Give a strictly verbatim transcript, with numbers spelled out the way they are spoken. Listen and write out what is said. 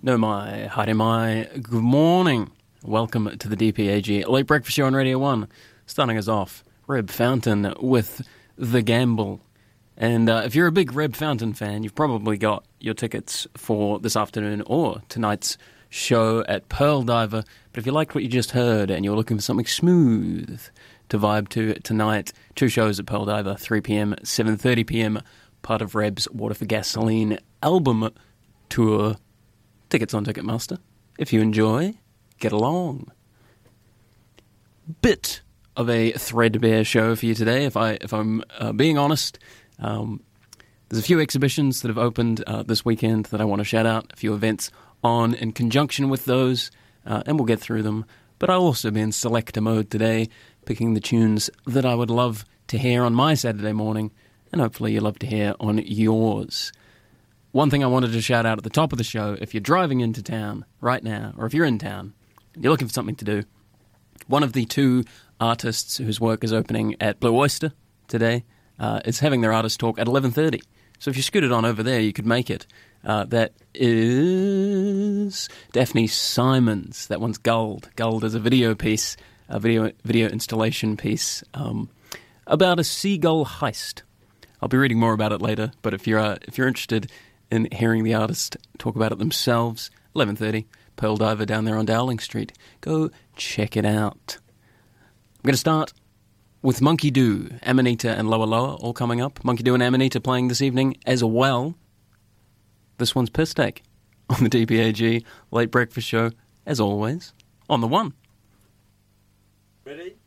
No my, Haere mai, good morning. Welcome to the D P A G Late Breakfast Show on Radio one. Starting us off, Reb Fountain with The Gamble. And uh, if you're a big Reb Fountain fan, you've probably got your tickets for this afternoon or tonight's show at Pearl Diver. But if you liked what you just heard and you're looking for something smooth to vibe to tonight, two shows at Pearl Diver, three p.m, seven thirty p.m, part of Reb's Water for Gasoline album tour. Tickets on Ticketmaster. If you enjoy, get along. Bit of a threadbare show for you today, if, I, if I'm uh, being honest. Um, there's a few exhibitions that have opened uh, this weekend that I want to shout out, a few events on in conjunction with those, uh, and we'll get through them. But I'll also be in selector mode today, picking the tunes that I would love to hear on my Saturday morning, and hopefully you'll love to hear on yours. One thing I wanted to shout out at the top of the show, if you're driving into town right now, or if you're in town, and you're looking for something to do, one of the two artists whose work is opening at Blue Oyster today uh, is having their artist talk at eleven thirty. So if you scooted on over there, you could make it. Uh, that is Daphne Simons. That one's Gulled. Gulled is a video piece, a video video installation piece um, about a seagull heist. I'll be reading more about it later, but if you're uh, if you're interested in hearing the artist talk about it themselves, eleven thirty, Pearl Diver down there on Dowling Street. Go check it out. I'm going to start with Monkey Do, Amanita and Lower Lower all coming up. Monkey Do and Amanita playing this evening as well. This one's Piss Take on the D P A G Late Breakfast Show, as always, on the one. Ready?